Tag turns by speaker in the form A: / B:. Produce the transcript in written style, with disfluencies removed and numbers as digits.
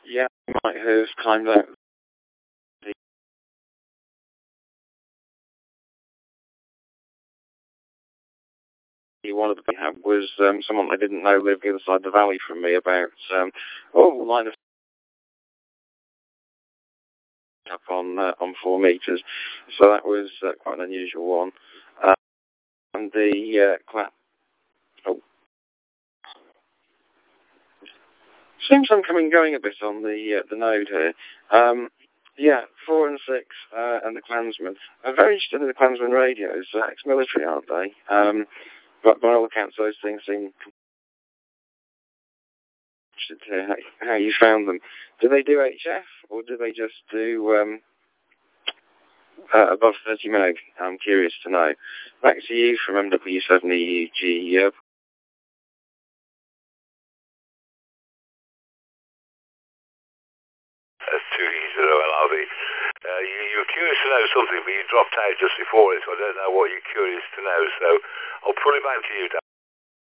A: Yeah, you might have climbed out. One of the things I had was someone I didn't know lived the other side of the valley from me about, line of up on 4 metres. So that was quite an unusual one. And the oh, seems I'm coming going a bit on the node here. Yeah, 4 and 6 and the Klansmen. I'm very interested in the Klansmen radios. Ex-military, aren't they? But by all accounts, those things seem interested to hear how you found them. Do they do HF or do they just do above 30 meg? I'm curious to know. Back to you from MW7EUG.
B: That's 2E0LRV. You were curious to know something, but you dropped out just before it, so I don't know what you're curious to know. So I'll pull it back to you, Dan.